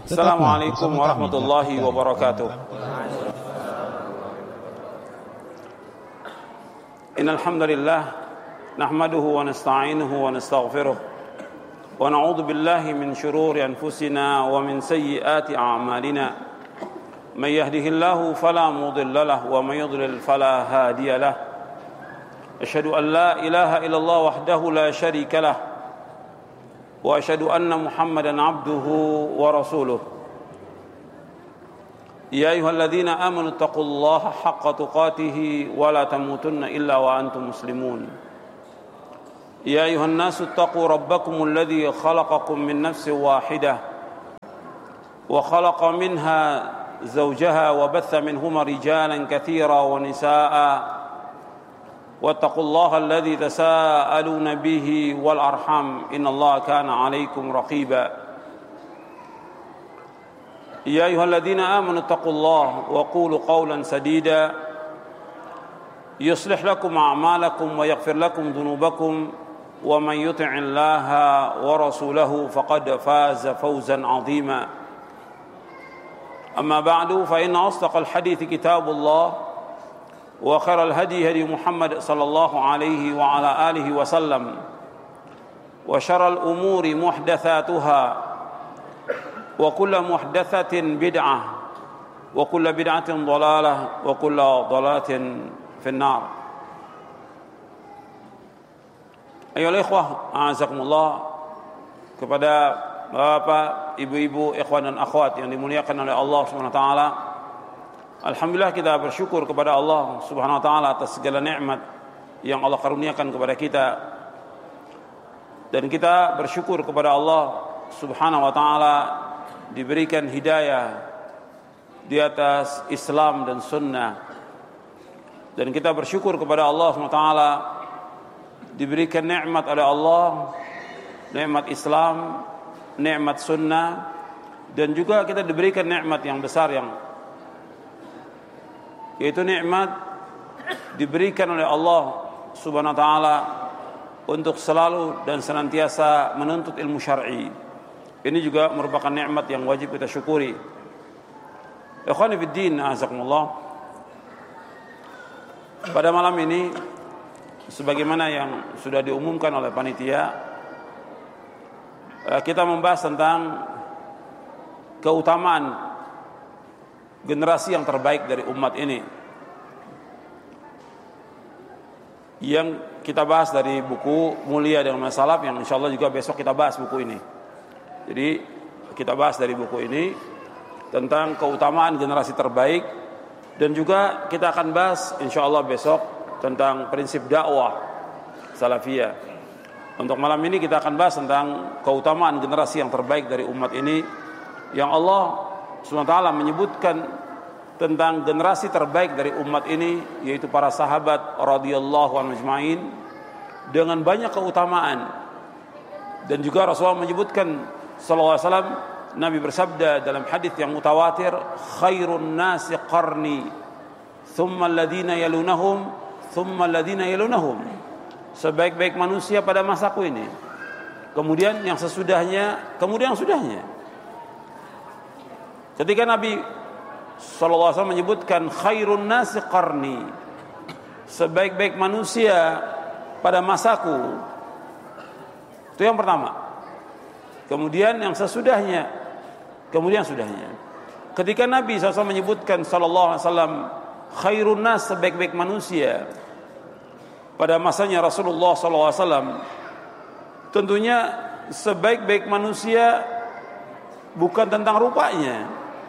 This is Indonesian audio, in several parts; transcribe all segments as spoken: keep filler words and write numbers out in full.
Assalamualaikum warahmatullahi wabarakatuh. Innal hamdalillah nahmaduhu wa nasta'inuhu wa nastaghfiruh wa na'udzu billahi min shururi anfusina wa min sayyiati a'malina. Man yahdihillahu fala mudilla lahu wa man yudlil fala hadiya lahu. Asyhadu an la ilaha illallah wahdahu la syarika lahu wa asyhadu anna Muhammadan abduhu wa rasuluh. Ya ayyuhalladzina amanu taqullaha haqqa tuqatih wa la tamutunna illa wa antum muslimun. Ya ayyuhan nasu taqu rabbakumul ladzi khalaqakum min nafsin wahidah wa khalaqa minha zawjaha wa batha minhuma rijalan katsiran wa nisaa'a. واتقوا الله الذي تساءلون به والأرحام إن الله كان عليكم رقيبا يا أيها الذين آمنوا اتقوا الله وقولوا قولا سديدا يصلح لكم أعمالكم ويغفر لكم ذنوبكم ومن يطع الله ورسوله فقد فاز فوزا عظيما أما بعد فإن أصدق الحديث كتاب الله وخير الهدي هدي محمد صلى الله عليه وعلى آله وسلم وشر الأمور محدثاتها وكل محدثة بدعة وكل بدعة ضلالة وكل ضلالة في النار. Ayo ikhwah, a'azakumullah, kepada bapak, ibu-ibu, ikhwan dan akhwat yang dimuliakan oleh Allah Subhanahu wa taala. Alhamdulillah, kita bersyukur kepada Allah Subhanahu wa taala atas segala nikmat yang Allah karuniakan kepada kita. Dan kita bersyukur kepada Allah Subhanahu wa taala diberikan hidayah di atas Islam dan sunnah. Dan kita bersyukur kepada Allah Subhanahu wa taala diberikan nikmat oleh Allah, nikmat Islam, nikmat sunnah, dan juga kita diberikan nikmat yang besar, yang yaitu nikmat diberikan oleh Allah Subhanahu wa taala untuk selalu dan senantiasa menuntut ilmu syar'i. Ini juga merupakan nikmat yang wajib kita syukuri. Ikhwani fid din, azakumullah. Pada malam ini, sebagaimana yang sudah diumumkan oleh panitia, kita membahas tentang keutamaan generasi yang terbaik dari umat ini, yang kita bahas dari buku Mulia dengan Masalaf, yang insyaallah juga besok kita bahas buku ini. Jadi kita bahas dari buku ini tentang keutamaan generasi terbaik, dan juga kita akan bahas insyaallah besok tentang prinsip dakwah salafiyah. Untuk malam ini kita akan bahas tentang keutamaan generasi yang terbaik dari umat ini, yang Allah Subhanahu wa taala menyebutkan tentang generasi terbaik dari umat ini, yaitu para sahabat radhiyallahu anhum ajma'in, dengan banyak keutamaan. Dan juga Rasulullah menyebutkan sallallahu alaihi wasallam, Nabi bersabda dalam hadis yang mutawatir, khairun nasi qarni thumma alladhina yalunahum thumma alladhina yalunahum. Sebaik-baik manusia pada masaku ini, kemudian yang sesudahnya, kemudian yang sudahnya. Ketika Nabi sallallahu alaihi wasallam menyebutkan khairun nasi qarni, sebaik-baik manusia pada masaku, itu yang pertama. Kemudian yang sesudahnya, kemudian sudahnya. Ketika Nabi sallallahu alaihi wasallam menyebutkan sallallahu alaihi wasallam khairun nas, sebaik-baik manusia pada masanya Rasulullah sallallahu alaihi wasallam, tentunya sebaik-baik manusia bukan tentang rupanya,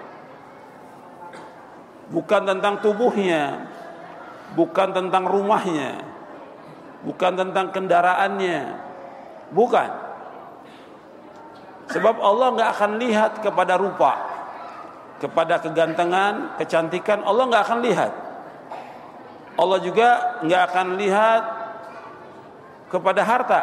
bukan tentang tubuhnya, bukan tentang rumahnya, bukan tentang kendaraannya, bukan. Sebab Allah enggak akan lihat kepada rupa, kepada kegantengan, kecantikan, Allah enggak akan lihat. Allah juga enggak akan lihat kepada harta.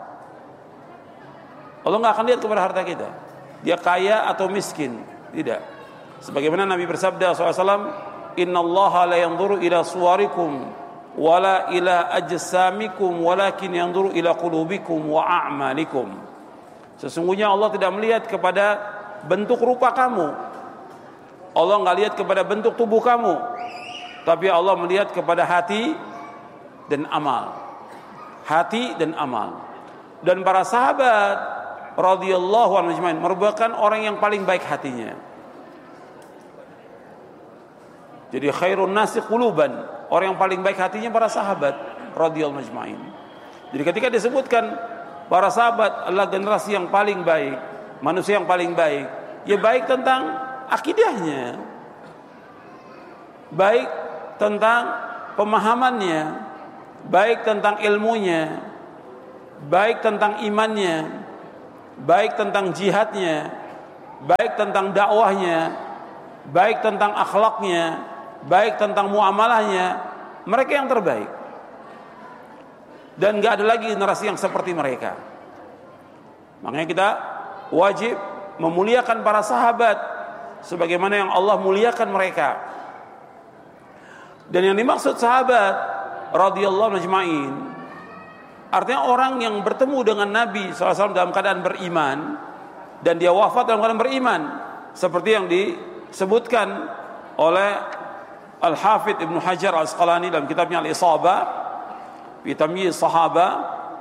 Allah enggak akan lihat kepada harta kita, dia kaya atau miskin, tidak. Sebagaimana Nabi bersabda sallallahu alaihi wasallam, innallaha la yanzuru ila suwarikum wala ila ajsamikum walakin yanzuru ila qulubikum wa a'malikum. Sesungguhnya Allah tidak melihat kepada bentuk rupa kamu. Allah nggak lihat kepada bentuk tubuh kamu, tapi Allah melihat kepada hati dan amal. Hati dan amal. Dan para sahabat radhiyallahu anhum ajmain merupakan orang yang paling baik hatinya. Jadi khairun nasi quluban, orang yang paling baik hatinya para sahabat radhiyallahu ajmain. Jadi ketika disebutkan para sahabat adalah generasi yang paling baik, manusia yang paling baik, ya baik tentang akidahnya, baik tentang pemahamannya, baik tentang ilmunya, baik tentang imannya, baik tentang jihadnya, baik tentang dakwahnya, baik tentang akhlaknya, baik tentang muamalahnya. Mereka yang terbaik. Dan gak ada lagi generasi yang seperti mereka. Makanya kita wajib memuliakan para sahabat sebagaimana yang Allah muliakan mereka. Dan yang dimaksud sahabat radhiyallahu ajmain artinya orang yang bertemu dengan Nabi shallallahu alaihi wasallam dalam keadaan beriman dan dia wafat dalam keadaan beriman, seperti yang disebutkan oleh Al-Hafidh Ibnu Hajar Al-Asqalani dalam kitabnya Al-Isabah fi Tamyiz Sahaba,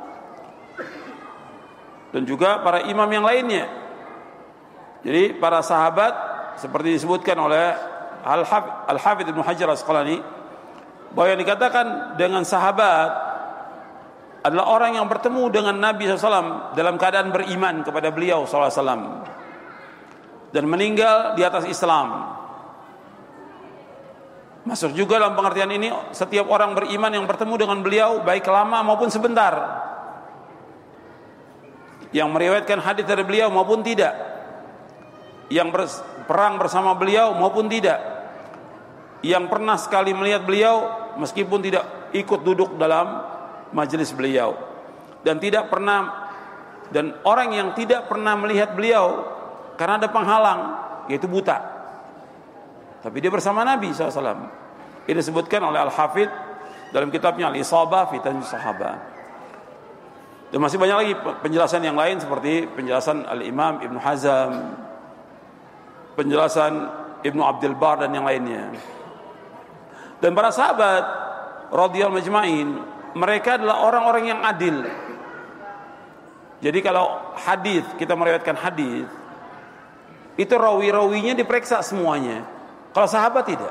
dan juga para imam yang lainnya. Jadi para sahabat seperti disebutkan oleh Al-Hafidh Ibnu Hajar Al-Asqalani bahwa yang dikatakan dengan sahabat adalah orang yang bertemu dengan Nabi shallallahu alaihi wasallam dalam keadaan beriman kepada beliau shallallahu alaihi wasallam dan meninggal di atas Islam. Masuk juga dalam pengertian ini setiap orang beriman yang bertemu dengan beliau baik lama maupun sebentar, yang meriwayatkan hadis dari beliau maupun tidak, yang berperang bersama beliau maupun tidak, yang pernah sekali melihat beliau meskipun tidak ikut duduk dalam majelis beliau, dan tidak pernah, dan orang yang tidak pernah melihat beliau karena ada penghalang yaitu buta, tapi dia bersama Nabi shallallahu alaihi wasallam. Ini disebutkan oleh Al-Hafidh dalam kitabnya Al-Isabah fi Tamyiz Sahaba. Dan masih banyak lagi penjelasan yang lain seperti penjelasan Al-Imam Ibnu Hazm, penjelasan Ibnu Abdul Bar dan yang lainnya. Dan para sahabat radhiyallahu ajmain mereka adalah orang-orang yang adil. Jadi kalau hadis, kita meriwayatkan hadis, itu rawi-rawinya diperiksa semuanya. Kalau sahabat tidak.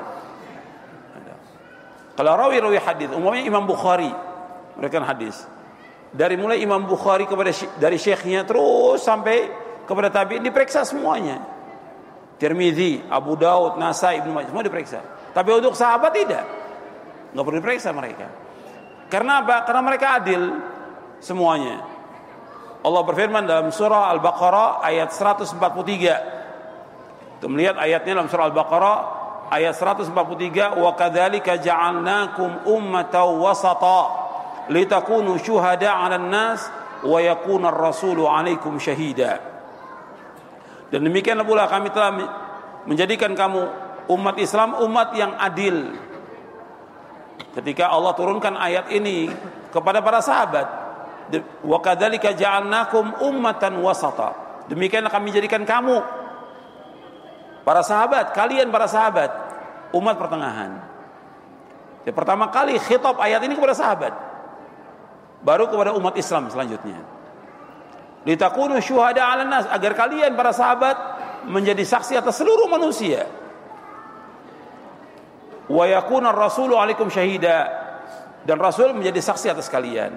Kalau rawi-rawi hadis, umumnya Imam Bukhari meriwayatkan hadis, dari mulai Imam Bukhari kepada dari syekhnya terus sampai kepada tabi'in diperiksa semuanya. Tirmidzi, Abu Daud, Nasai, Ibnu Majah semua diperiksa. Tapi untuk sahabat tidak, nggak perlu diperiksa mereka. Karena apa? Karena mereka adil semuanya. Allah berfirman dalam surah Al-Baqarah ayat seratus empat puluh tiga. Kita melihat ayatnya dalam surah Al-Baqarah ayat seratus empat puluh tiga, wa kadzalika ja'alnakum ummatan wasata litakunu syuhada'a 'alan nas wa yakuna ar-rasulu 'alaikum syahida. Dan demikianlah pula kami telah menjadikan kamu umat Islam umat yang adil. Ketika Allah turunkan ayat ini kepada para sahabat, wa kadzalika ja'alnakum ummatan wasata, demikianlah kami jadikan kamu para sahabat, kalian para sahabat, umat pertengahan. Ya, pertama kali khitab ayat ini kepada sahabat, baru kepada umat Islam selanjutnya. Litakunu syuhada 'alan nas, agar kalian para sahabat menjadi saksi atas seluruh manusia. Wa yakuna ar-rasulu 'alaikum syahida, dan Rasul menjadi saksi atas kalian.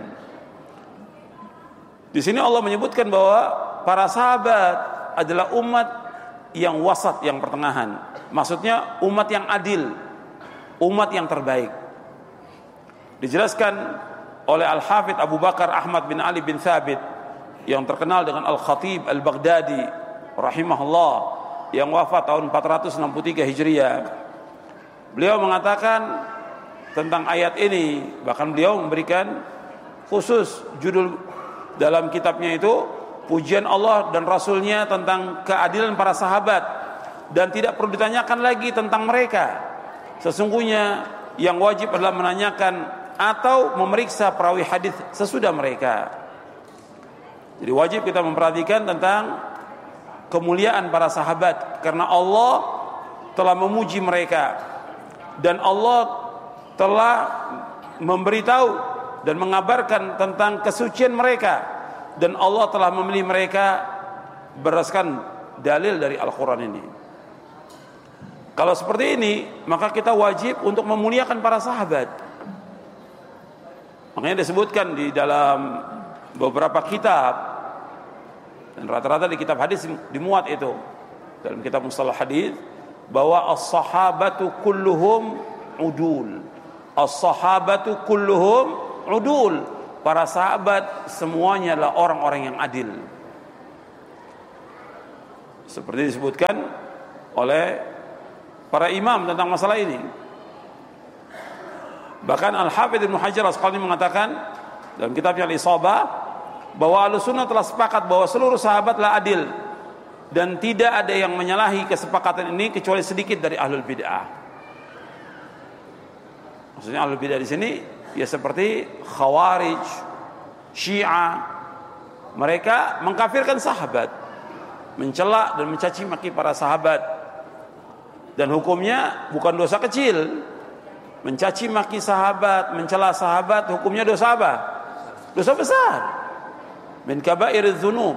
Di sini Allah menyebutkan bahwa para sahabat adalah umat yang wasat, yang pertengahan. Maksudnya umat yang adil, umat yang terbaik. Dijelaskan oleh Al-Hafidh Abu Bakar Ahmad bin Ali bin Thabit yang terkenal dengan Al-Khatib Al-Baghdadi rahimahullah, yang wafat tahun empat ratus enam puluh tiga Hijriah. Beliau mengatakan tentang ayat ini, bahkan beliau memberikan khusus judul dalam kitabnya itu, pujian Allah dan Rasulnya tentang keadilan para sahabat, dan tidak perlu ditanyakan lagi tentang mereka. Sesungguhnya yang wajib adalah menanyakan atau memeriksa perawi hadis sesudah mereka. Jadi wajib kita memperhatikan tentang kemuliaan para sahabat karena Allah telah memuji mereka dan Allah telah memberitahu dan mengabarkan tentang kesucian mereka dan Allah telah memilih mereka berdasarkan dalil dari Al-Quran ini. Kalau seperti ini, maka kita wajib untuk memuliakan para sahabat. Makanya disebutkan di dalam beberapa kitab, dan rata-rata di kitab hadis dimuat itu, dalam kitab mustalah hadis, bahwa as-sahabatu kulluhum udul. As-sahabatu kulluhum udul. Para sahabat semuanya adalah orang-orang yang adil. Seperti disebutkan oleh para imam tentang masalah ini. Bahkan Al-Hafidz Ibnu Hajar Al-Asqalani mengatakan dalam kitabnya Al-Isabah bahwa Ahlussunnah telah sepakat bahwa seluruh sahabatlah adil dan tidak ada yang menyalahi kesepakatan ini kecuali sedikit dari ahlul bid'ah. Maksudnya ahlul bid'ah di sini ya seperti Khawarij, Syiah. Mereka mengkafirkan sahabat, mencela dan mencaci maki para sahabat. Dan hukumnya bukan dosa kecil. Mencaci maki sahabat, mencela sahabat, hukumnya dosa apa? Dosa besar. Min kaba'iriz dzunub.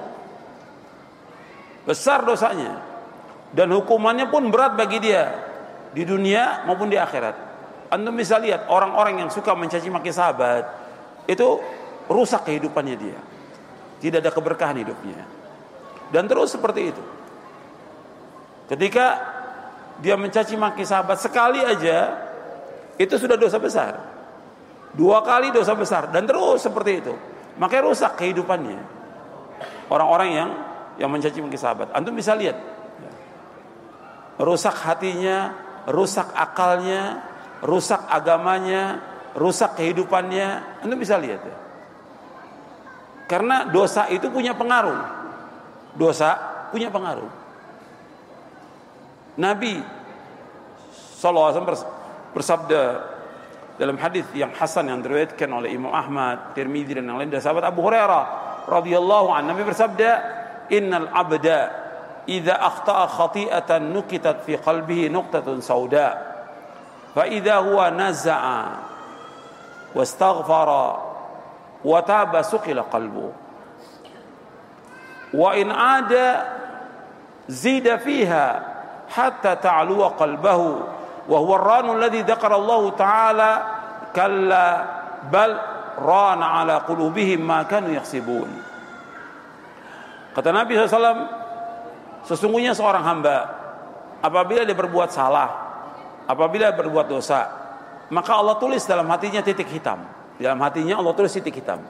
Besar dosanya. Dan hukumannya pun berat bagi dia di dunia maupun di akhirat. Antum bisa lihat orang-orang yang suka mencaci maki sahabat itu rusak kehidupannya dia. Tidak ada keberkahan hidupnya. Dan terus seperti itu. Ketika dia mencaci maki sahabat sekali aja, itu sudah dosa besar. Dua kali dosa besar dan terus seperti itu. Makanya rusak kehidupannya. Orang-orang yang yang mencaci maki sahabat. Antum bisa lihat. Rusak hatinya, rusak akalnya, rusak agamanya, rusak kehidupannya. Antum bisa lihat ya. Karena dosa itu punya pengaruh. Dosa punya pengaruh. Nabi sallallahu alaihi wasallam bersabda dalam hadis yang hasan yang diriwayatkan oleh Imam Ahmad, Tirmidzi dan yang lain dari sahabat Abu Hurairah radhiyallahu anhu, Nabi bersabda, "Innal 'abda idza akhta'a khati'atan nukitat fi qalbihi nuqtatun sauda, fa idza huwa naza'a wastaghfara wa taba suqila qalbu, wa in 'ada zida fiha hatta ta'luwa qalbahu." وهو الران الذي ذكر الله تعالى كلا بل ران على قلوبهم ما كانوا يكسبون. Kata Nabi shallallahu alaihi wasallam, sesungguhnya seorang hamba apabila dia berbuat salah, apabila berbuat dosa, maka Allah tulis dalam hatinya titik hitam. Dalam hatinya Allah tulis titik hitam.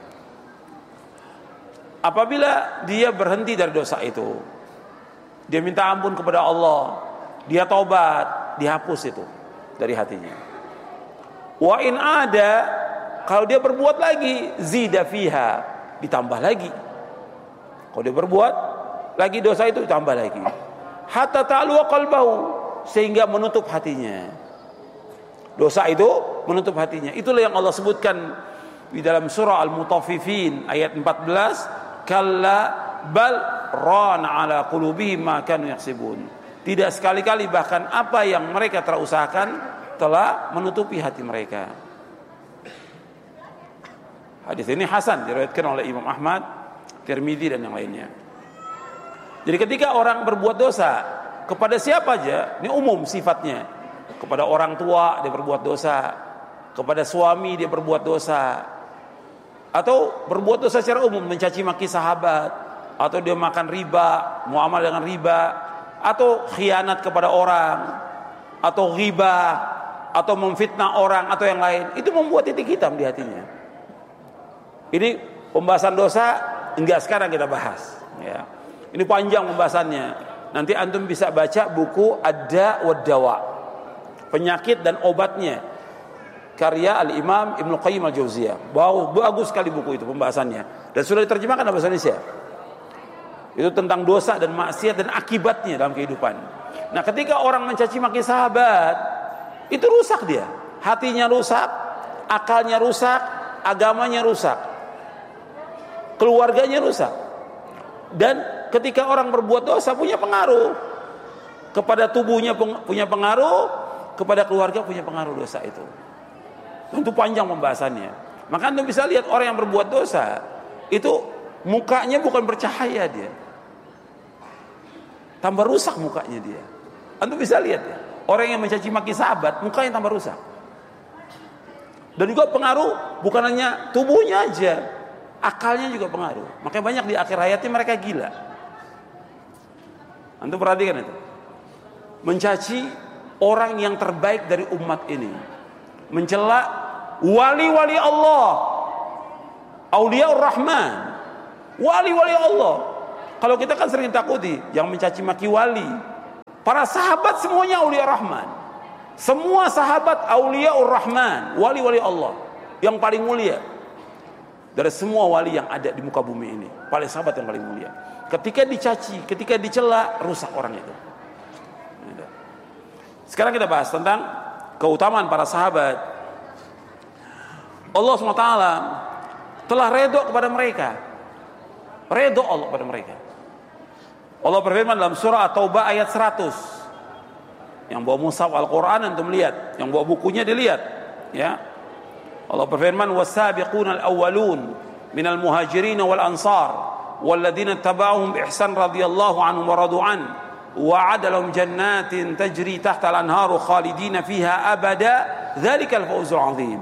Apabila dia berhenti dari dosa itu, dia minta ampun kepada Allah, dia taubat, dihapus itu dari hatinya. Wa in ada, kalau dia berbuat lagi, zida fiha, ditambah lagi. Kalau dia berbuat lagi dosa itu, ditambah lagi. Hatta ta'luwa qalbahu, sehingga menutup hatinya. Dosa itu menutup hatinya. Itulah yang Allah sebutkan di dalam surah Al-Mutaffifin ayat empat belas, kalla bal rana ala qulubihim ma kanu yaksibun. Tidak sekali-kali, bahkan apa yang mereka telah usahakan telah menutupi hati mereka. Hadis ini hasan, diriwayatkan oleh Imam Ahmad, Tirmidzi dan yang lainnya. Jadi ketika orang berbuat dosa kepada siapa aja, ini umum sifatnya. Kepada orang tua dia berbuat dosa, kepada suami dia berbuat dosa, atau berbuat dosa secara umum, mencaci maki sahabat, atau dia makan riba, muamalah dengan riba, atau khianat kepada orang, atau ghibah, atau memfitnah orang, atau yang lain, itu membuat titik hitam di hatinya. Ini pembahasan dosa enggak sekarang kita bahas ya. Ini panjang pembahasannya. Nanti antum bisa baca buku Ad-Da' wa Dawa, penyakit dan obatnya, karya Al-Imam Ibnu Qayyim Al-Jauziyah. Bagus sekali buku itu pembahasannya, dan sudah diterjemahkan dalam bahasa Indonesia. Itu tentang dosa dan maksiat dan akibatnya dalam kehidupan. Nah, ketika orang mencaci maki sahabat, itu rusak dia. Hatinya rusak, akalnya rusak, agamanya rusak, keluarganya rusak. Dan ketika orang berbuat dosa punya pengaruh kepada tubuhnya, punya pengaruh kepada keluarga, punya pengaruh dosa itu. Tentu panjang pembahasannya. Maka Anda bisa lihat orang yang berbuat dosa itu mukanya bukan bercahaya dia, tambah rusak mukanya dia. Anda bisa lihat ya, orang yang mencaci maki sahabat mukanya tambah rusak. Dan juga pengaruh bukan hanya tubuhnya aja, akalnya juga pengaruh. Makanya banyak di akhir hayatnya mereka gila. Antum perhatikan itu. Mencaci orang yang terbaik dari umat ini, mencela wali-wali Allah, Auliyaur Rahman, wali-wali Allah. Kalau kita kan sering takuti yang mencaci maki wali. Para sahabat semuanya Auliyaur Rahman. Semua sahabat Auliyaur Rahman, wali-wali Allah yang paling mulia dari semua wali yang ada di muka bumi ini. Paling sahabat yang paling mulia. Ketika dicaci, ketika dicela, rusak orang itu. Sekarang kita bahas tentang keutamaan para sahabat. Allah subhanahu wa taala telah redha kepada mereka. Redha Allah kepada mereka. Allah berfirman dalam surah At-Taubah ayat seratus. Yang bawa mushaf Al-Quran antum lihat, yang bawa bukunya dilihat, ya. Allah berfirman, "Was-sabiquna al-awwalun minal muhajirin wal ansar walladzina tabauhum bi ihsan radhiyallahu anhum wa radu an wa'ada lahum jannatin tajri tahta al-anharu khalidina fiha abada dzalikal fawzul 'adzim."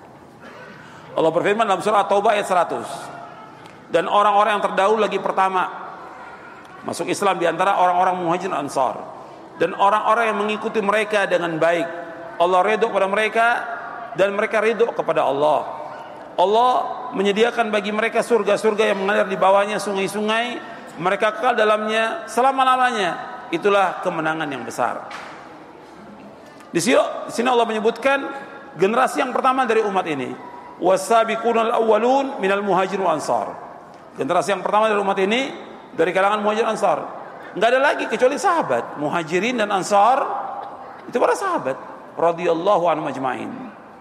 Allah berfirman dalam surah At-Taubah ayat seratus. Dan orang-orang yang terdahulu lagi pertama masuk Islam di antara orang-orang muhajir dan ansar, dan orang-orang yang mengikuti mereka dengan baik, Allah ridho kepada mereka dan mereka ridho kepada Allah. Allah menyediakan bagi mereka surga-surga yang mengalir di bawahnya sungai-sungai, mereka kekal dalamnya selama-lamanya. Itulah kemenangan yang besar. Di sini Allah menyebutkan generasi yang pertama dari umat ini, was-sabiqunal awwalun minal muhajirin wal ansar. Generasi yang pertama dari umat ini dari kalangan muhajirin ansar. Enggak ada lagi kecuali sahabat. Muhajirin dan ansar itu para sahabat radhiyallahu anhum ajmain.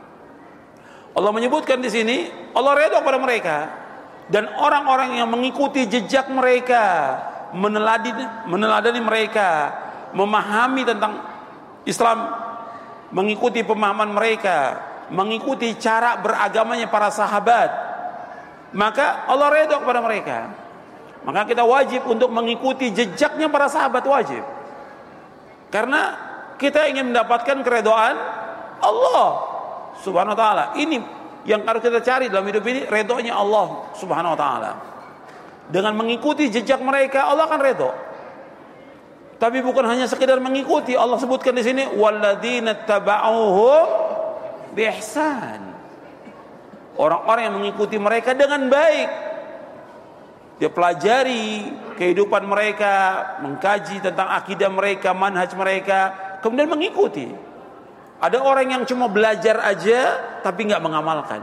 Allah menyebutkan di sini Allah redha kepada mereka dan orang-orang yang mengikuti jejak mereka, meneladani meneladani mereka, memahami tentang Islam, mengikuti pemahaman mereka, mengikuti cara beragamanya para sahabat, maka Allah redha kepada mereka. Maka kita wajib untuk mengikuti jejaknya para sahabat, wajib. Karena kita ingin mendapatkan keridhaan Allah Subhanahu wa taala. Ini yang harus kita cari dalam hidup ini, ridhonya Allah Subhanahu wa taala. Dengan mengikuti jejak mereka Allah akan ridho. Tapi bukan hanya sekedar mengikuti, Allah sebutkan di sini walladzina tabauhum bi ihsan. Orang-orang yang mengikuti mereka dengan baik. Dia pelajari kehidupan mereka, mengkaji tentang akidah mereka, manhaj mereka, kemudian mengikuti. Ada orang yang cuma belajar aja tapi nggak mengamalkan.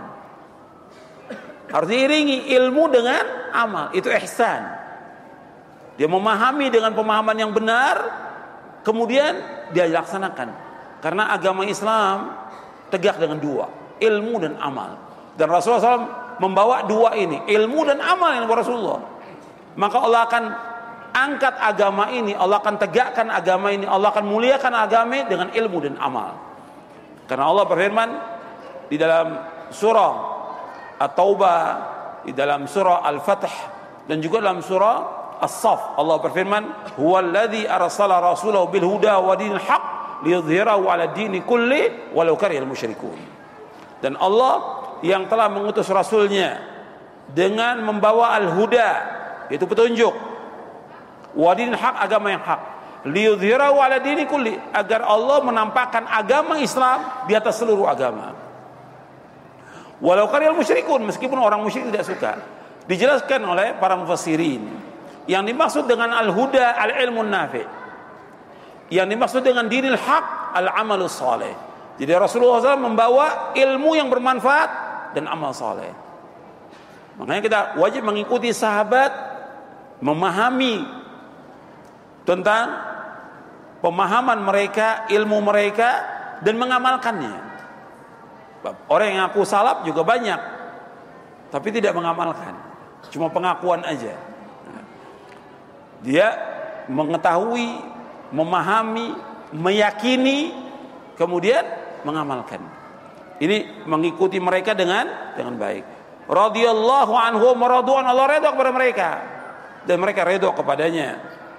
Harus diiringi ilmu dengan amal, itu ihsan. Dia memahami dengan pemahaman yang benar, kemudian dia laksanakan. Karena agama Islam tegak dengan dua, ilmu dan amal. Dan Rasulullah shallallahu alaihi wasallam membawa dua ini, ilmu dan amal yang Rasulullah. Maka Allah akan angkat agama ini, Allah akan tegakkan agama ini, Allah akan muliakan agama ini dengan ilmu dan amal. Karena Allah berfirman di dalam surah At-Taubah, di dalam surah Al-Fath, dan juga dalam surah As-Saff, Allah berfirman, "Huwallazi arsala rasulahu bil huda wa dinil haqq liyudhhirahu 'ala dini kulli walau karihal musyrikun." Dan Allah yang telah mengutus Rasulnya dengan membawa al-huda, yaitu petunjuk, wadin hak, agama yang hak, liyudhhirahu 'ala dini kulli, agar Allah menampakkan agama Islam di atas seluruh agama. Walau karihal musyrikun, meskipun orang musyrik tidak suka. Dijelaskan oleh para mufassirin, yang dimaksud dengan al-huda al-ilmun nafi', yang dimaksud dengan dinil haq al-amalus saleh. Jadi Rasulullah shallallahu alaihi wasallam membawa ilmu yang bermanfaat dan amal saleh. Makanya kita wajib mengikuti sahabat, memahami tentang pemahaman mereka, ilmu mereka, dan mengamalkannya. Orang yang ngaku salaf juga banyak, tapi tidak mengamalkan, cuma pengakuan aja. Dia mengetahui, memahami, meyakini, kemudian mengamalkan. Ini mengikuti mereka dengan dengan baik. Radhiyallahu anhum wa radwan, Allah redha kepada mereka dan mereka redha kepadanya.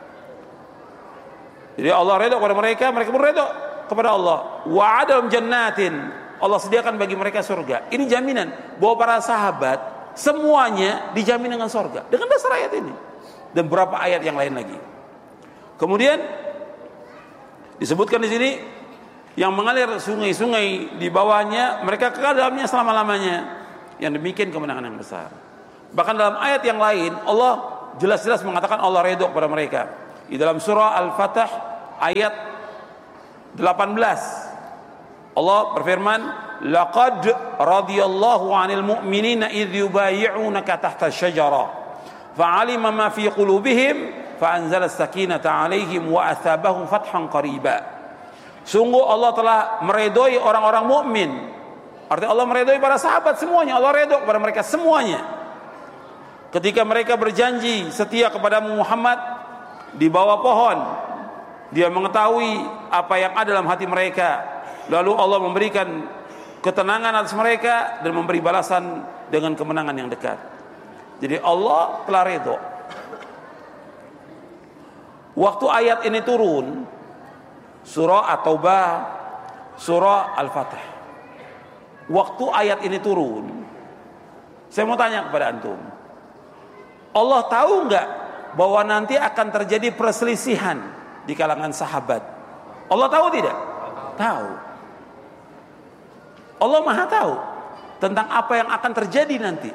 Jadi Allah redha kepada mereka, mereka pun redha kepada Allah. Wa'adahum jannatin, Allah sediakan bagi mereka surga. Ini jaminan bahwa para sahabat semuanya dijamin dengan surga dengan dasar ayat ini dan beberapa ayat yang lain lagi. Kemudian disebutkan di sini yang mengalir sungai-sungai di bawahnya, mereka kekal dalamnya selama-lamanya. Yang demikian kemenangan yang besar. Bahkan dalam ayat yang lain Allah jelas-jelas mengatakan Allah redha kepada mereka. Di dalam surah Al-Fatah ayat delapan belas Allah berfirman, laqad radiyallahu 'anil mu'minina idh yubayyi'unaka tahta asy-syajarah fa'alima ma fi qulubihim fa'anzala as-sakinata 'alaihim wa athabahum fathan qariba. Sungguh Allah telah meredoi orang-orang mukmin. Artinya Allah meredoi para sahabat semuanya, Allah redha kepada mereka semuanya. Ketika mereka berjanji setia kepada Muhammad di bawah pohon, dia mengetahui apa yang ada dalam hati mereka. Lalu Allah memberikan ketenangan atas mereka dan memberi balasan dengan kemenangan yang dekat. Jadi Allah telah redha. Waktu ayat ini turun, surah At-Taubah, surah Al-Fatah. Waktu ayat ini turun, saya mau tanya kepada antum, Allah tahu nggak bahwa nanti akan terjadi perselisihan di kalangan sahabat? Allah tahu tidak? Tahu. Allah Maha tahu tentang apa yang akan terjadi nanti.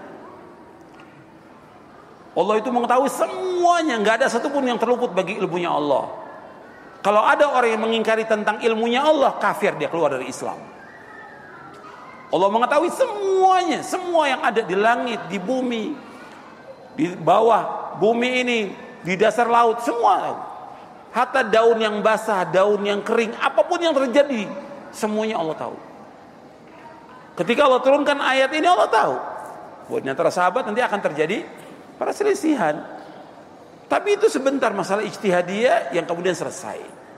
Allah itu mengetahui semuanya, nggak ada satupun yang terluput bagi ilmunya Allah. Kalau ada orang yang mengingkari tentang ilmunya Allah, kafir, dia keluar dari Islam. Allah mengetahui semuanya, semua yang ada di langit, di bumi, di bawah bumi ini, di dasar laut, semua tahu. Hatta daun yang basah, daun yang kering, apapun yang terjadi, semuanya Allah tahu. Ketika Allah turunkan ayat ini, Allah tahu bahwa di antara sahabat nanti akan terjadi perselisihan. Tapi itu sebentar, masalah ijtihadiyah yang kemudian selesai.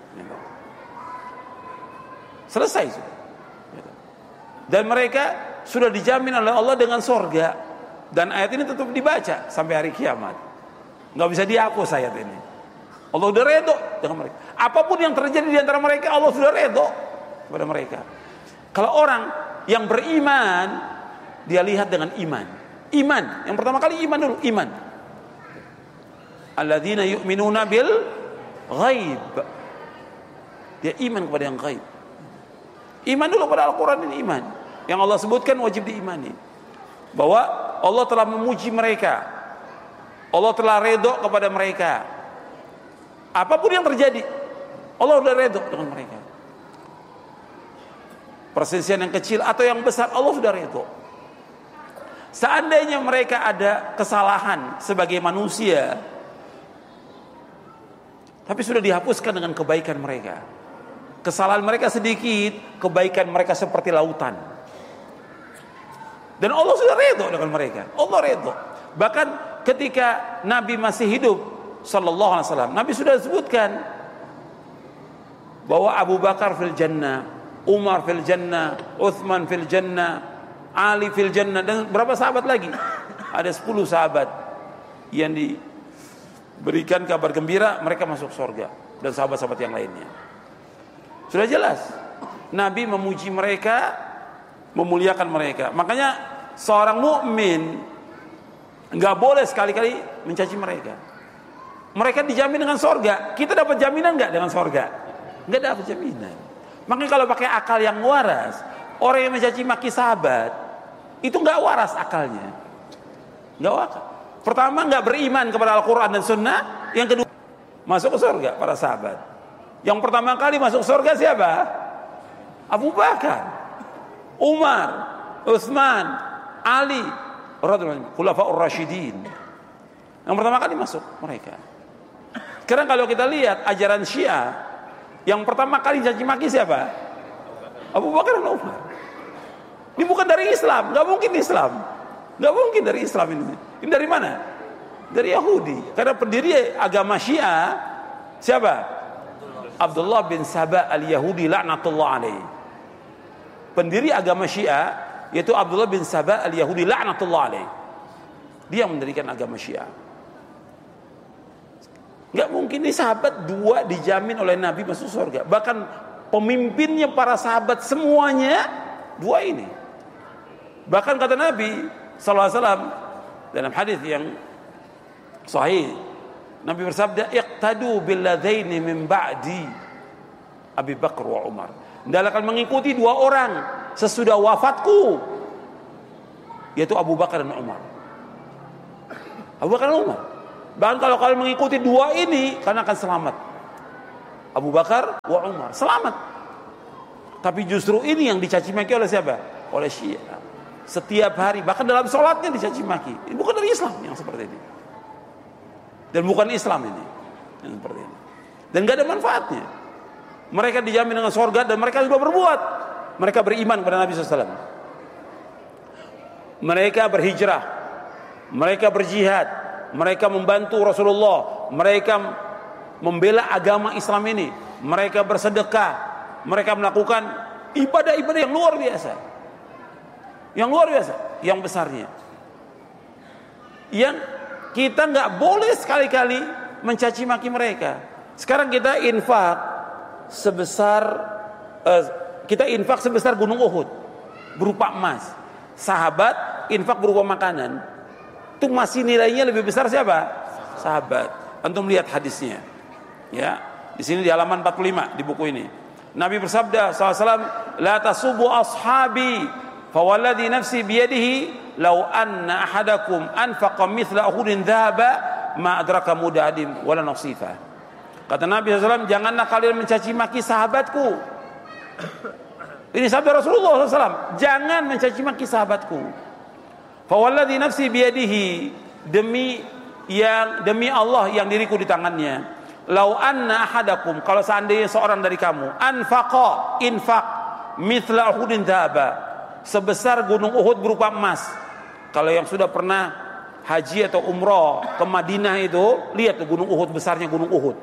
Selesai sudah. Dan mereka sudah dijamin oleh Allah dengan sorga. Dan ayat ini tetap dibaca sampai hari kiamat. Nggak bisa dihapus ayat ini. Allah sudah redha dengan mereka. Apapun yang terjadi di antara mereka, Allah sudah redha kepada mereka. Kalau orang yang beriman, dia lihat dengan iman. Iman, yang pertama kali iman dulu, iman. Alladzina yu'minuna bil ghaib. Dia iman kepada yang ghaib. Iman dulu pada Al-Quran ini, iman. Yang Allah sebutkan wajib diimani. Bahwa Allah telah memuji mereka, Allah telah redha kepada mereka. Apapun yang terjadi, Allah sudah redha dengan mereka. Perselisihan yang kecil atau yang besar, Allah sudah redha. Seandainya mereka ada kesalahan sebagai manusia, tapi sudah dihapuskan dengan kebaikan mereka. Kesalahan mereka sedikit, kebaikan mereka seperti lautan. Dan Allah sudah redha dengan mereka. Allah redha. Bahkan ketika Nabi masih hidup sallallahu alaihi wasallam, Nabi sudah sebutkan bahwa Abu Bakar fil jannah, Umar fil jannah, Uthman fil jannah, Ali fil jannah, dan berapa sahabat lagi? Ada sepuluh sahabat yang diberikan kabar gembira mereka masuk surga, dan sahabat-sahabat yang lainnya. Sudah jelas Nabi memuji mereka, memuliakan mereka. Makanya seorang mukmin enggak boleh sekali-kali mencaci mereka. Mereka dijamin dengan surga. Kita dapat jaminan enggak dengan surga? Enggak dapat jaminan. Makanya kalau pakai akal yang waras, orang yang mencaci maki sahabat itu enggak waras akalnya. Enggak waras. Pertama, enggak beriman kepada Al-Quran dan Sunnah. Yang kedua, masuk ke surga para sahabat. Yang pertama kali masuk surga siapa? Abu Bakar, Umar, Utsman, Ali, Khulafaur Rasyidin. Yang pertama kali masuk mereka. Sekarang kalau kita lihat ajaran Syiah, yang pertama kali caci maki siapa? Abu Bakar dan Umar. Ini bukan dari Islam, nggak mungkin Islam, nggak mungkin dari Islam ini. Ini dari mana? Dari Yahudi. Karena pendiri agama Syiah siapa? Abdullah bin Saba al-Yahudi laknatullah alaihi. Pendiri agama Syiah yaitu Abdullah bin Saba al-Yahudi laknatullah alaihi. Dia yang mendirikan agama Syiah. Enggak mungkin ini sahabat dua dijamin oleh Nabi masuk surga. Bahkan pemimpinnya para sahabat semuanya dua ini. Bahkan kata Nabi sallallahu alaihi wasallam dalam hadis yang sahih, Nabi bersabda, "Iqtadu billadaini min ba'di Abi Bakar wa Umar." Hendaklah akan mengikuti dua orang sesudah wafatku, yaitu Abu Bakar dan Umar. Abu Bakar dan Umar. Bahkan kalau kalian mengikuti dua ini, kalian akan selamat. Abu Bakar wa Umar selamat. Tapi justru ini yang dicaci maki oleh siapa? Oleh Syiah. Setiap hari, bahkan dalam sholatnya dicaci maki. Ini bukan dari Islam yang seperti ini. Dan bukan Islam ini yang seperti ini. Dan gak ada manfaatnya. Mereka dijamin dengan surga dan mereka juga berbuat. Mereka beriman kepada Nabi shallallahu alaihi wasallam. Mereka berhijrah. Mereka berjihad. Mereka membantu Rasulullah. Mereka membela agama Islam ini. Mereka bersedekah. Mereka melakukan ibadah-ibadah yang luar biasa. Yang luar biasa. Yang besarnya. Yang kita nggak boleh sekali-kali mencaci maki mereka. Sekarang kita infak sebesar uh, kita infak sebesar gunung Uhud berupa emas. Sahabat infak berupa makanan. Itu masih nilainya lebih besar siapa? Sahabat. Antum lihat hadisnya. Ya, di sini di halaman empat puluh lima di buku ini. Nabi bersabda sallallahu alaihi wasallam, "La tasubbu ashabi, fa walladhi nafsi biyadihi, law anna ahadakum anfaqa mithla uhudin dhahaba ma adraka mudadim wala nasifa." Kata Nabi sallallahu alaihi wasallam, janganlah kalian mencaci maki sahabatku. Ini sabda Rasulullah sallallahu alaihi wasallam, jangan mencaci maki sahabatku. Fa walladhi nafsi biyadihi, demi yang demi Allah yang diriku di tangannya, lau anna ahadakum, kalau seandainya seorang dari kamu anfaqa, infak mithla uhudin dhahaba, sebesar gunung Uhud berupa emas. Kalau yang sudah pernah haji atau umroh ke Madinah itu, lihat tuh gunung Uhud, besarnya gunung Uhud.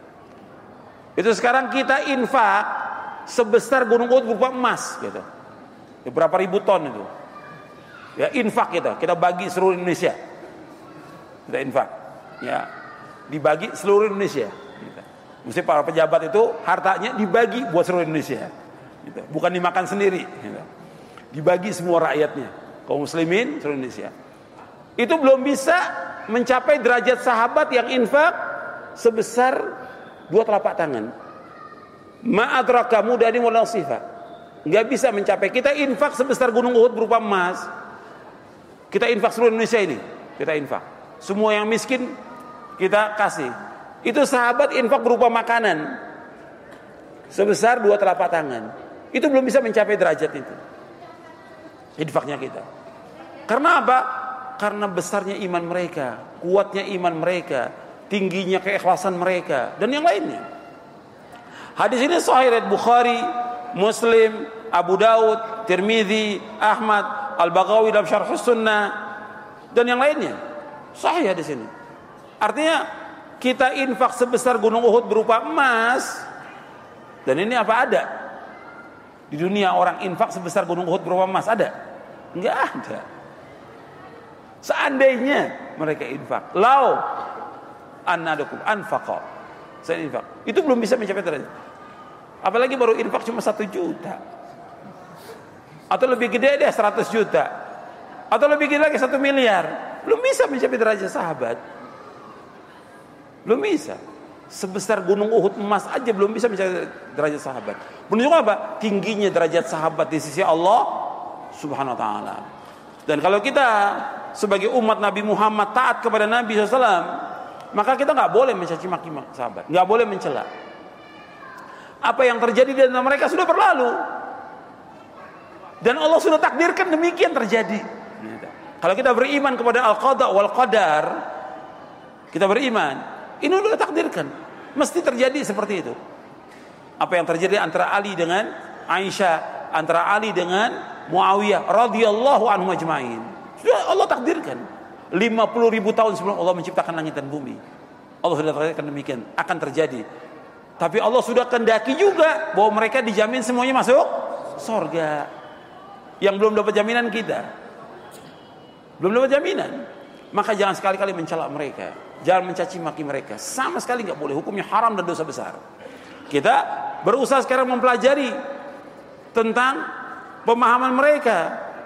Itu sekarang kita infak sebesar gunung Uhud berupa emas gitu. Berapa ribu ton itu. Ya, infak kita, kita bagi seluruh Indonesia. Kita infak. Ya, dibagi seluruh Indonesia. Gitu. Mesti para pejabat itu hartanya dibagi buat seluruh Indonesia. Gitu. Bukan dimakan sendiri. Gitu. Dibagi semua rakyatnya, kaum muslimin seluruh Indonesia. Itu belum bisa mencapai derajat sahabat yang infak sebesar dua telapak tangan. Ma'adraka mudadim wal nasifa. Enggak bisa mencapai. Kita infak sebesar gunung Uhud berupa emas. Kita infak seluruh Indonesia ini. Kita infak. Semua yang miskin kita kasih. Itu sahabat infak berupa makanan sebesar dua telapak tangan. Itu belum bisa mencapai derajat itu. Infaknya kita. Karena apa? Karena besarnya iman mereka, kuatnya iman mereka, tingginya keikhlasan mereka, dan yang lainnya. Hadis ini sahih riwayat Bukhari, Muslim, Abu Daud, Tirmidzi, Ahmad, Al-Baghawi dalam Syarh Sunnah, dan yang lainnya. Sahih hadis ini. Artinya kita infak sebesar gunung Uhud berupa emas, dan ini apa ada? Di dunia orang infak sebesar gunung Uhud berupa emas ada? Enggak ada. Seandainya mereka infak, lau annadukum anfaqa, saya infak, itu belum bisa mencapai derajat. Apalagi baru infak cuma satu juta, atau lebih gede deh seratus juta, atau lebih gede lagi satu miliar, belum bisa mencapai derajat sahabat. Belum bisa. Sebesar gunung Uhud emas aja belum bisa mencapai derajat sahabat. Menunjukkan apa? Tingginya derajat sahabat di sisi Allah Subhanahu wa taala. Dan kalau kita sebagai umat Nabi Muhammad taat kepada Nabi shallallahu alaihi wasallam, maka kita nggak boleh mencaci maki sahabat, nggak boleh mencela. Apa yang terjadi di antara mereka sudah berlalu, dan Allah sudah takdirkan demikian terjadi. Kalau kita beriman kepada al-qada wal qadar, kita beriman, ini sudah takdirkan, mesti terjadi seperti itu. Apa yang terjadi antara Ali dengan Aisyah, antara Ali dengan Muawiyah radhiyallahu anhum ajma'in, sudah Allah takdirkan. lima puluh ribu tahun sebelum Allah menciptakan langit dan bumi. Allah sudah katakan demikian akan terjadi. Tapi Allah sudah kehendaki juga bahwa mereka dijamin semuanya masuk surga. Yang belum dapat jaminan kita, belum dapat jaminan. Maka jangan sekali-kali mencela mereka, jangan mencaci maki mereka, sama sekali nggak boleh. Hukumnya haram dan dosa besar. Kita berusaha sekarang mempelajari tentang pemahaman mereka,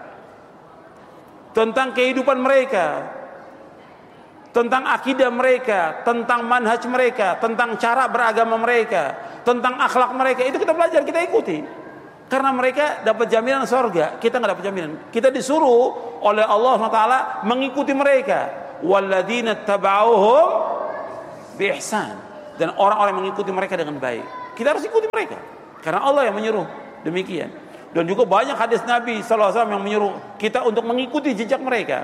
tentang kehidupan mereka, tentang akidah mereka, tentang manhaj mereka, tentang cara beragama mereka, tentang akhlak mereka. Itu kita belajar, kita ikuti. Karena mereka dapat jaminan surga, kita nggak dapat jaminan. Kita disuruh oleh Allah subhanahu wa taala mengikuti mereka. Walladzina tabauhum bi ihsan, dan orang-orang yang mengikuti mereka dengan baik. Kita harus ikuti mereka karena Allah yang menyuruh demikian. Dan juga banyak hadis Nabi sallallahu alaihi wasallam yang menyuruh kita untuk mengikuti jejak mereka.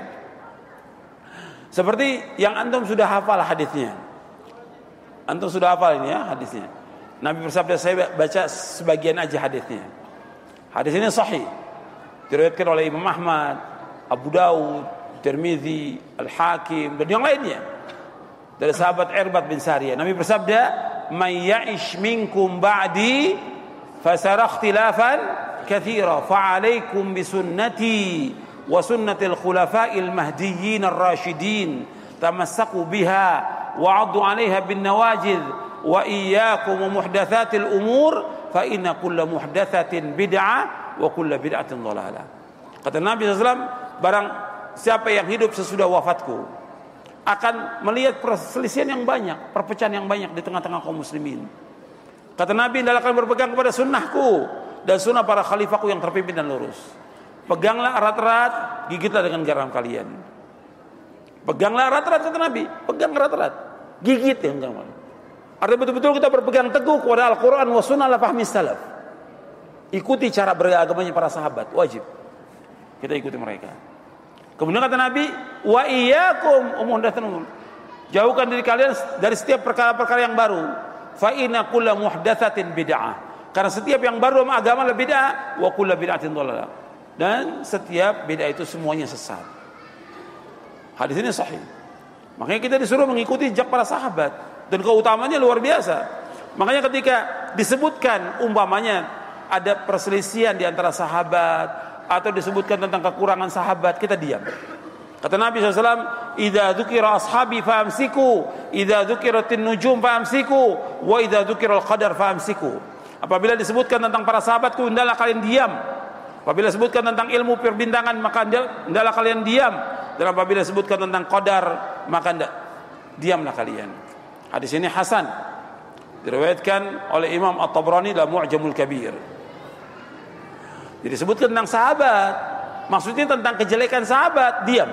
Seperti yang antum sudah hafal hadisnya. Antum sudah hafal ini ya hadisnya. Nabi bersabda, saya baca sebagian aja hadisnya. Hadis ini sahih, diriwayatkan oleh Imam Ahmad, Abu Dawud, Tirmizi, Al-Hakim dan yang lainnya dari sahabat Irbad bin Sariyah. Nabi bersabda, "May ya'ish minkum ba'di fasara ikhtilafan katsira, fa'alaikum bisunnati wa sunnatil khulafa'il mahdiyyin ar-rasyidin, tamassaku biha wa 'addu 'alaiha bin nawajidh wa iyyakum wa muhdatsatil umur fa inna kulla muhdatsatin bid'ah wa kulla bid'atin dhalalah." Kata Nabi sallallahu alaihi wasallam, barang siapa yang hidup sesudah wafatku akan melihat perselisihan yang banyak, perpecahan yang banyak di tengah-tengah kaum muslimin. Kata Nabi, hendaklah berpegang kepada sunnahku dan sunnah para khalifahku yang terpimpin dan lurus. Peganglah erat-erat, gigitlah dengan garam kalian. Peganglah erat-erat, kata Nabi, pegang erat-erat, gigit yang garam. Artinya betul-betul kita berpegang teguh kepada Al-Quran wa sunnah ala fahmi salaf. Ikuti cara beragamanya para sahabat, wajib kita ikuti mereka. Kemudian kata Nabi, wa iyyakum muhdatsatil umur, jauhkan diri kalian dari setiap perkara-perkara yang baru. Fa inna kulla muhdatsatin bid'ah, karena setiap yang baru dalam agama adalah bid'ah, wa kulla bid'atin dhalalah, dan setiap bid'ah itu semuanya sesat. Hadis ini sahih. Makanya kita disuruh mengikuti jejak para sahabat, dan keutamanya luar biasa. Makanya ketika disebutkan umpamanya ada perselisihan di antara sahabat atau disebutkan tentang kekurangan sahabat, kita diam. Kata Nabi shallallahu alaihi wasallam, "Idza dzukira ashabi famsiku, idza dzukiratin nujum famsiku, wa idza dzukiral qadar famsiku." Apabila disebutkan tentang para sahabatku, hendaklah kalian diam. Apabila disebutkan tentang ilmu perbintangan, maka hendaklah kalian diam. Dan apabila disebutkan tentang qadar, maka hendak diamlah kalian. Hadis ini hasan, diriwayatkan oleh Imam At-Tabrani dalam Mu'jamul Kabir. Jadi disebutkan tentang sahabat, maksudnya tentang kejelekan sahabat, diam.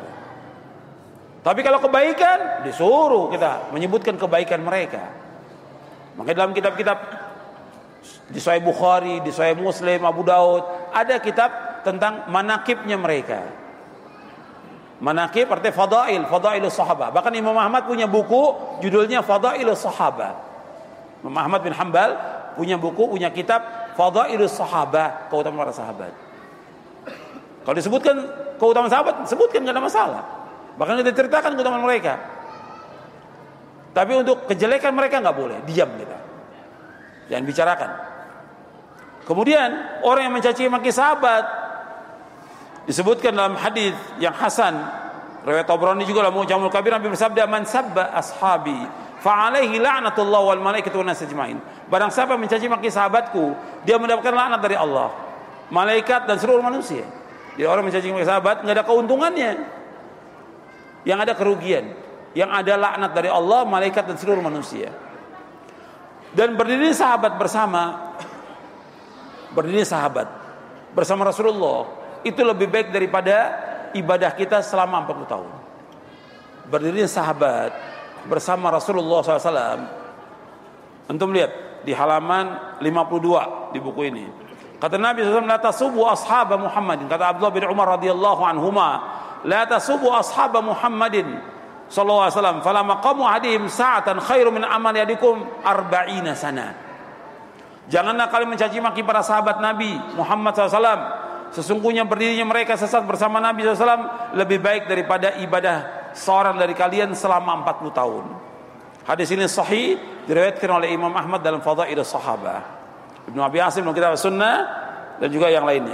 Tapi kalau kebaikan, disuruh kita menyebutkan kebaikan mereka. Makanya dalam kitab-kitab di Sahih Bukhari, di Sahih Muslim, Abu Daud, ada kitab tentang manaqibnya mereka. Manaqib artinya fadail, fadailus sahabah. Bahkan Imam Ahmad punya buku judulnya Fadailus Sahabah. Imam Ahmad bin Hanbal punya buku, punya kitab Fadailus Sahabah, keutamaan para sahabat. Kalau disebutkan keutamaan sahabat, sebutkan, enggak ada masalah. Bahkan kita ceritakan keutamaan mereka. Tapi untuk kejelekan mereka enggak boleh, diam kita. Jangan bicarakan. Kemudian orang yang mencaci maki sahabat disebutkan dalam hadis yang hasan, riwayat Tabrani juga dalam Mu'jamul Kabir, Nabi bersabda, "Man sabba ashabi fa alaihi la'natullah wal malaikatu wan nas ajmain." Barang siapa mencaci maki sahabatku, dia mendapatkan laknat dari Allah, malaikat dan seluruh manusia. Jadi orang mencaci maki sahabat enggak ada keuntungannya. Yang ada kerugian. Yang ada laknat dari Allah, malaikat dan seluruh manusia. Dan berdiri sahabat bersama berdiri sahabat bersama Rasulullah itu lebih baik daripada ibadah kita selama empat puluh tahun. Berdiri sahabat bersama Rasulullah shallallahu alaihi wasallam. Antum lihat di halaman lima puluh dua di buku ini. Kata Nabi shallallahu alaihi wasallam, "La tasubu ashab Muhammadin." Kata Abdullah bin Umar radhiyallahu anhuma, "La tasubu ashab Muhammadin sallallahu alaihi wasallam, fala maqamu ahadihim sa'atan khairu min amali yadikum arba'ina sana." Janganlah kalian mencaci maki para sahabat Nabi Muhammad shallallahu alaihi wasallam, sesungguhnya berdirinya mereka sesat bersama Nabi shallallahu alaihi wasallam lebih baik daripada ibadah seorang dari kalian selama empat puluh tahun. Hadis ini sahih, diriwayatkan oleh Imam Ahmad dalam Fadailus Sahabah, Ibnu Abi Asim dalam Kitab Sunnah, dan juga yang lainnya.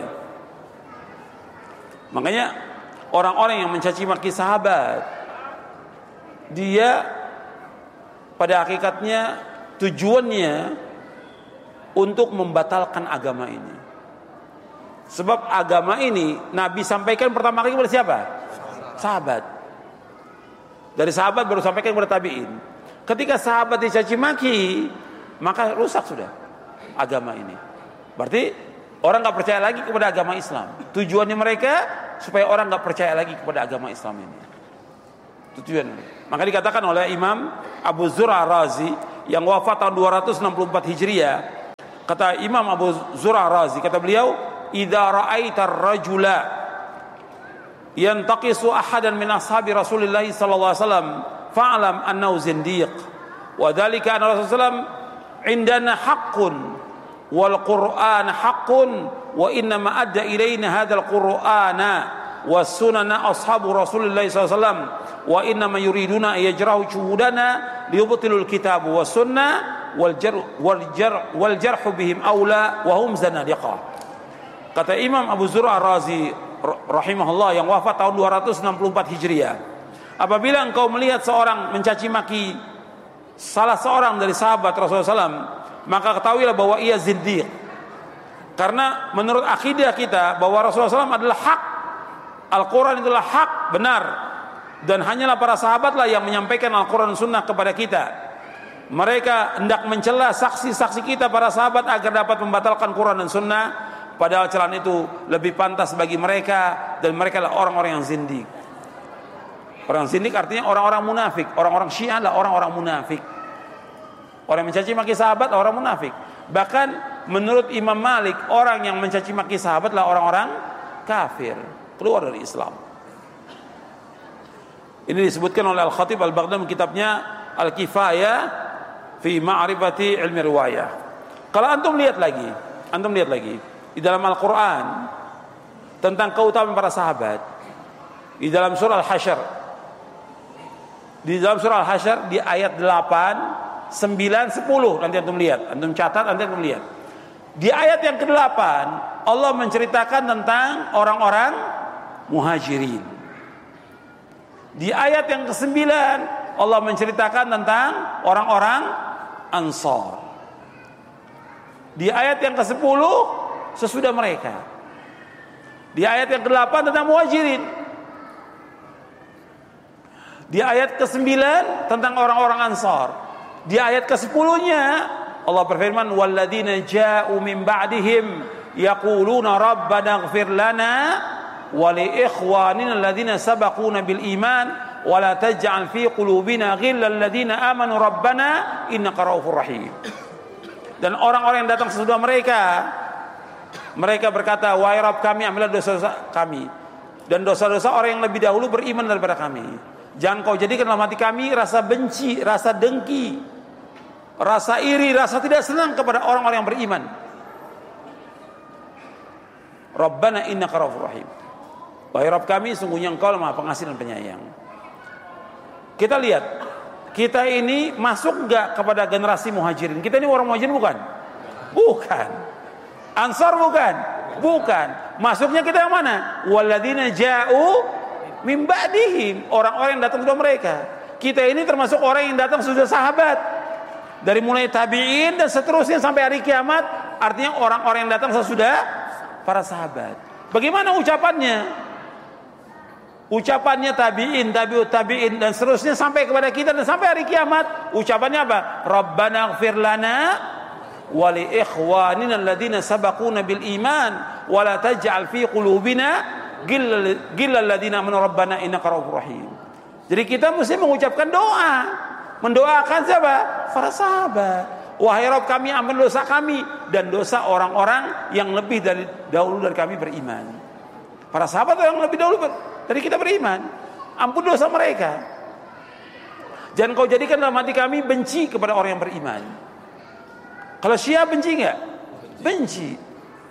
Makanya orang-orang yang mencaci maki sahabat, dia pada hakikatnya tujuannya untuk membatalkan agama ini. Sebab agama ini Nabi sampaikan pertama kali kepada siapa? Sahabat. Dari sahabat baru sampaikan kepada tabi'in. Ketika sahabat dicaci maki, maka rusak sudah agama ini. Berarti orang gak percaya lagi kepada agama Islam. Tujuannya mereka supaya orang gak percaya lagi kepada agama Islam ini. Tujuan. Maka dikatakan oleh Imam Abu Zur'ah Razi yang wafat tahun dua ratus enam puluh empat Hijriah. Kata Imam Abu Zur'ah Razi, kata beliau, "Idza ra'aita ar-rajula yantaqisu ahadan min ashabi Rasulillah sallallahu alaihi wasallam fa'lam annahu zindiq. Wa dzalika anna Rasulullah indana haqqun wal Qur'an haqqun wa inna ma adda ilaina hadzal Qur'ana was sunana ashabu Rasulillah sallallahu alaihi wasallam wa inna ma yuriduna yajrahu shuhudana liyubtilul kitab was sunnah wal jar wal jar wal jarh bihim aula wa hum zanadiqah." Kata Imam Abu Zur'ah Razi rahimahullah yang wafat tahun dua ratus enam puluh empat Hijriah, apabila engkau melihat seorang mencaci maki salah seorang dari sahabat Rasulullah shallallahu alaihi wasallam, maka ketahuilah bahwa ia zindiq. Karena menurut akidah kita bahwa Rasulullah shallallahu alaihi wasallam adalah hak, Al-Quran itulah hak, benar, dan hanyalah para sahabatlah yang menyampaikan Al-Quran dan Sunnah kepada kita. Mereka hendak mencela saksi-saksi kita para sahabat agar dapat membatalkan Quran dan Sunnah, padahal celaan itu lebih pantas bagi mereka, dan mereka adalah orang-orang yang zindik. Orang zindik artinya orang-orang munafik. Orang-orang Syiah adalah orang-orang munafik. Orang yang mencaci maki sahabat adalah orang munafik. Bahkan menurut Imam Malik, orang yang mencaci maki sahabat adalah orang-orang kafir, keluar dari Islam. Ini disebutkan oleh Al-Khatib Al-Baghdadi dalam kitabnya Al-Kifayah fi Ma'rifati Ilmi Riwayah. Kalau antum lihat lagi, antum lihat lagi di dalam Al-Quran tentang keutamaan para sahabat, di dalam surah Al-Hasyr, di dalam surah Al-Hasyr di ayat delapan, sembilan, sepuluh, nanti antum lihat, antum catat, nanti antum lihat. Di ayat yang kedelapan Allah menceritakan tentang orang-orang muhajirin. Di ayat yang kesembilan Allah menceritakan tentang orang-orang ansar. Di ayat yang kesepuluh sesudah mereka. Di ayat yang kedelapan tentang muhajirin. Di ayat kesembilan tentang orang-orang ansar. Di ayat kesepuluhnya Allah berfirman, walladzina ja'u min ba'dihim yaquluna rabbana ighfir lana wa li ikhwanina alladzina sabaquna bil iman wa la taj'al fi qulubina ghillal ladzina amanu rabbana innaka ra'ufur rahim. Dan orang-orang yang datang sesudah mereka, mereka berkata, wahai Rabb kami, ambillah dosa-dosa kami dan dosa-dosa orang yang lebih dahulu beriman daripada kami. Jangan kau jadikan dalam hati kami rasa benci, rasa dengki, rasa iri, rasa tidak senang kepada orang-orang yang beriman. Rabbana innaka ra'ufur rahim. Wahai Rabb kami, sungguhnya Engkau Maha Pengasih dan Penyayang. Kita lihat, kita ini masuk enggak kepada generasi muhajirin? Kita ini orang muhajirin bukan? Bukan. Ansar bukan? Bukan. Masuknya kita yang mana? Walladzina ja'u min ba'dihim, orang-orang yang datang sesudah mereka. Kita ini termasuk orang yang datang sesudah sahabat. Dari mulai tabi'in dan seterusnya sampai hari kiamat, artinya orang-orang yang datang sesudah para sahabat. Bagaimana ucapannya? Ucapannya tabi'in, tabi'ut tabi'in dan seterusnya sampai kepada kita dan sampai hari kiamat. Ucapannya apa? Rabbana ighfir lana wa li ikhwanina alladzina sabaquna bil iman wa la taj'al fi qulubina ghillal ladzina amanu rabbana innaka ra'ufur rahim. Jadi kita mesti mengucapkan doa, mendoakan siapa? Para sahabat. Wahai Rabb kami, ampun dosa kami dan dosa orang-orang yang lebih dari dahulu dari kami beriman. Para sahabat yang lebih dahulu dari kita beriman, ampun dosa mereka. Jangan kau jadikan dalam hati kami benci kepada orang yang beriman. Kalau Syiah benci enggak? Benci.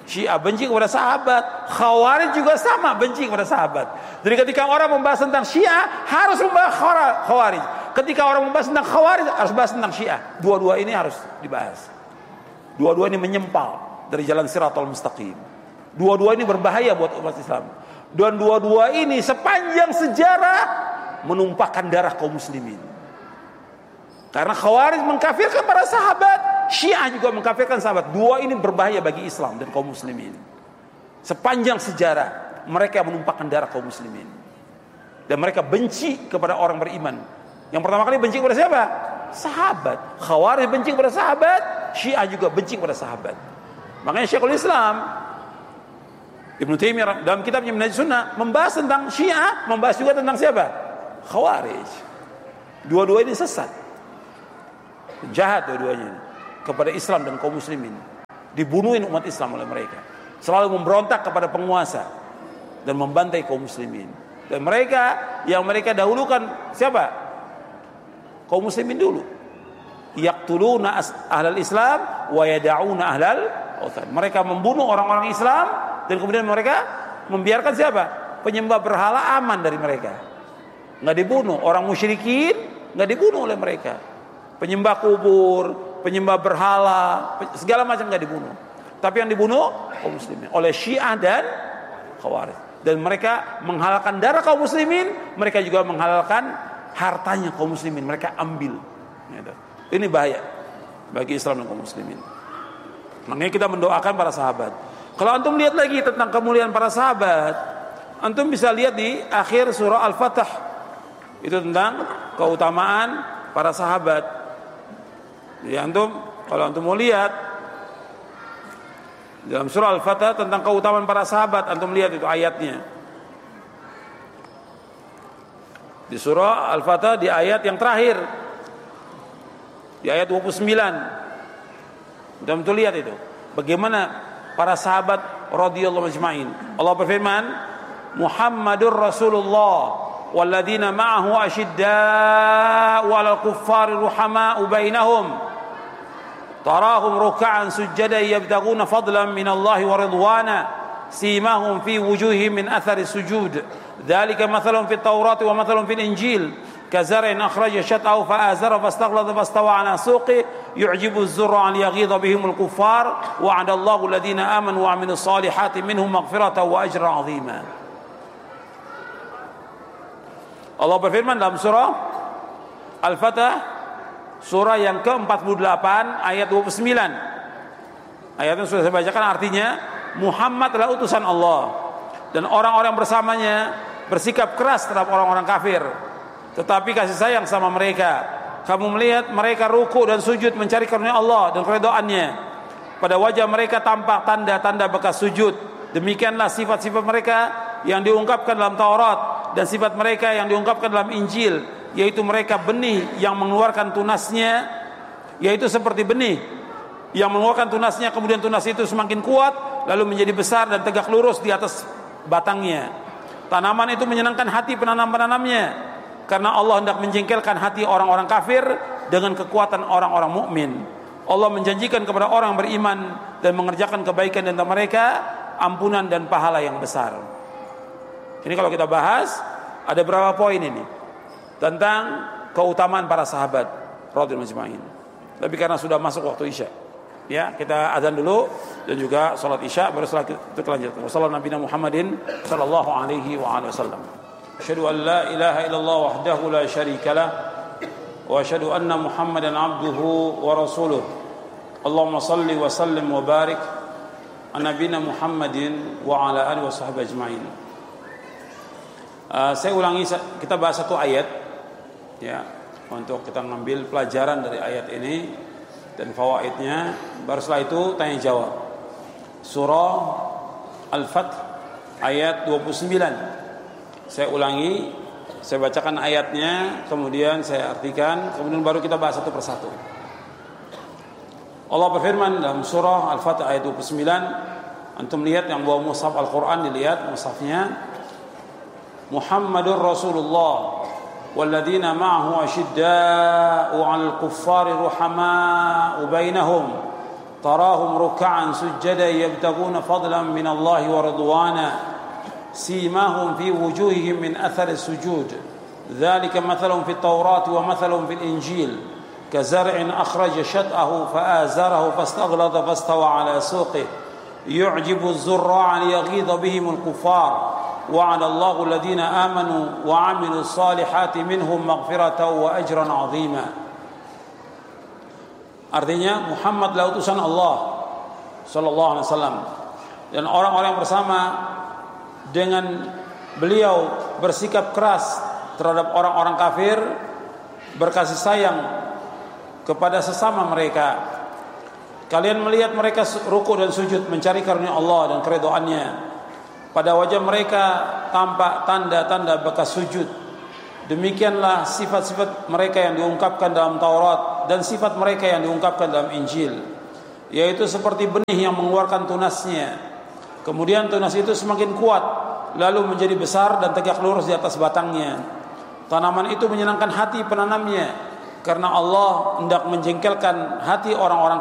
Syiah benci kepada sahabat, Khawarij juga sama, benci kepada sahabat. Jadi ketika orang membahas tentang Syiah harus membahas Khawarij. Ketika orang membahas tentang Khawarij harus membahas tentang Syiah. Dua-dua ini harus dibahas. Dua-dua ini menyempal dari jalan Shiratal Mustaqim. Dua-dua ini berbahaya buat umat Islam. Dan dua-dua ini sepanjang sejarah menumpahkan darah kaum muslimin. Karena Khawarij mengkafirkan para sahabat, Syiah juga mengkafirkan sahabat. Dua ini berbahaya bagi Islam dan kaum muslimin. Sepanjang sejarah mereka menumpahkan darah kaum muslimin. Dan mereka benci kepada orang beriman. Yang pertama kali benci kepada siapa? Sahabat. Khawarij benci kepada sahabat, Syiah juga benci kepada sahabat. Makanya Syekhul Islam Ibnu Taimiyah dalam kitabnya Minhajus Sunnah membahas tentang Syiah, membahas juga tentang siapa? Khawarij. Dua-dua ini sesat. Jahat dua-duanya kepada Islam dan kaum muslimin. Dibunuhin umat Islam oleh mereka. Selalu memberontak kepada penguasa dan membantai kaum muslimin. Dan mereka yang mereka dahulukan siapa? Kaum muslimin dulu. Yaqtuluna ahlal Islam wa yada'una ahlal awthan. Mereka membunuh orang-orang Islam dan kemudian mereka membiarkan siapa? Penyembah berhala aman dari mereka. Enggak dibunuh. Orang musyrikin enggak dibunuh oleh mereka. Penyembah kubur, penyembah berhala, segala macam enggak dibunuh. Tapi yang dibunuh kaum muslimin oleh Syiah dan Khawarij. Dan mereka menghalalkan darah kaum muslimin, mereka juga menghalalkan hartanya kaum muslimin, mereka ambil. Ini bahaya bagi Islam dan kaum muslimin. Makanya kita mendoakan para sahabat. Kalau antum lihat lagi tentang kemuliaan para sahabat, antum bisa lihat di akhir surah Al-Fatah. Itu tentang keutamaan para sahabat. Jadi antum, kalau antum mau lihat dalam surah Al-Fatah tentang keutamaan para sahabat, antum lihat itu ayatnya. Di surah Al-Fatah di ayat yang terakhir, di ayat dua puluh sembilan. Antum tuh lihat itu. Bagaimana para sahabat radhiyallahu ajma'in. Allah berfirman, Muhammadur Rasulullah walladzina ma'ahu asyidda'u 'alal kuffari ruhama'u bainahum. Tarahum ruk'an sujjadan yabtaghuna fadlan minallahi wa ridwana simahum fi wujuhihim min athari sujud dzalika mathalun fit taurati wa mathalun fil injil kazar'in akhraja shat'ahu fa'azara fastaghlada fastawa 'ala suqi yu'jibu az-zurra 'an yaghidha bihimul kuffar wa'adallahu alladhina amanu wa 'amilus salihati minhum maghfiratan wa ajran 'azima. Allah berfirman dalam surah Al-Fatah surah yang ke empat puluh delapan ayat dua puluh sembilan. Ayat yang sudah saya bacakan artinya Muhammad adalah utusan Allah dan orang-orang bersamanya bersikap keras terhadap orang-orang kafir, tetapi kasih sayang sama mereka. Kamu melihat mereka ruku dan sujud mencari karunia Allah dan keridhaannya. Pada wajah mereka tampak tanda-tanda bekas sujud. Demikianlah sifat-sifat mereka yang diungkapkan dalam Taurat dan sifat mereka yang diungkapkan dalam Injil, yaitu mereka benih yang mengeluarkan tunasnya, yaitu seperti benih yang mengeluarkan tunasnya, kemudian tunas itu semakin kuat lalu menjadi besar dan tegak lurus di atas batangnya. Tanaman itu menyenangkan hati penanam-penanamnya karena Allah hendak menjengkelkan hati orang-orang kafir dengan kekuatan orang-orang mukmin. Allah menjanjikan kepada orang yang beriman dan mengerjakan kebaikan di antara mereka ampunan dan pahala yang besar. Ini kalau kita bahas ada berapa poin ini tentang keutamaan para sahabat radhiyallahu ajma'in. Tapi karena sudah masuk waktu Isya, ya kita azan dulu dan juga salat Isya, baru setelah itu lanjutkan. Wassallallahu nabiyana Muhammadin sallallahu alaihi wa alihi wasallam. Asyhadu an la ilaha illallah wahdahu la syarika lah wa asyhadu anna Muhammadan abduhu wa rasuluh. Allahumma salli wa sallim wa barik ala nabiyina Muhammadin wa ala alihi washabbihi ajma'in. Uh, saya ulangi, kita bahas satu ayat ya untuk kita ngambil pelajaran dari ayat ini dan fawaidnya. Baru setelah itu tanya jawab. Surah Al-Fath ayat dua puluh sembilan. Saya ulangi, saya bacakan ayatnya, kemudian saya artikan, kemudian baru kita bahas satu persatu. Allah berfirman dalam surah Al-Fath ayat dua puluh sembilan. Antum lihat yang bawa mushaf Al-Quran, dilihat mushafnya. Muhammadur Rasulullah walladzina ma'ahu asyidda'u 'alal kuffari ruhama'u bainahum tarahum ruk'an sujada yabtaguna fadlan min Allah wa ridwana simahum fi wujuhihim min athari sujud dzalika mathaluhum fit Taurat wa mathaluhum fil Injil kazar'in akhraja shat'ahu fa'azarahu fastaghlada fastawa ala suqihi yu'jibu az-zurra'a liyaghidha bihim al-kuffar wa'ada Allahu alladhina amanu wa 'amilus salihati minhum maghfiratan wa ajran 'azima. Artinya Muhammad adalah utusan Allah sallallahu alaihi wasallam dan orang-orang bersama dengan beliau bersikap keras terhadap orang-orang kafir, berkasih sayang kepada sesama mereka. Kalian melihat mereka ruku dan sujud mencari karunia Allah dan keridhaannya. Pada wajah mereka tampak tanda-tanda bekas sujud. Demikianlah sifat-sifat mereka yang diungkapkan dalam Taurat dan sifat mereka yang diungkapkan dalam Injil, yaitu seperti benih yang mengeluarkan tunasnya. Kemudian tunas itu semakin kuat, lalu menjadi besar dan tegak lurus di atas batangnya. Tanaman itu menyenangkan hati penanamnya, karena Allah hendak menjengkelkan hati orang-orang